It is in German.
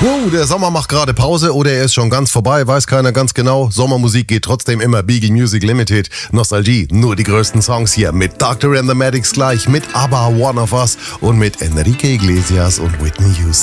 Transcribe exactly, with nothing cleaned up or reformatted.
Wow, der Sommer macht gerade Pause oder er ist schon ganz vorbei, weiß keiner ganz genau. Sommermusik geht trotzdem immer. Beagle Music Limited. Nostalgie, nur die größten Songs hier mit Doctor and the Medics gleich, mit ABBA, One of Us und mit Enrique Iglesias und Whitney Houston.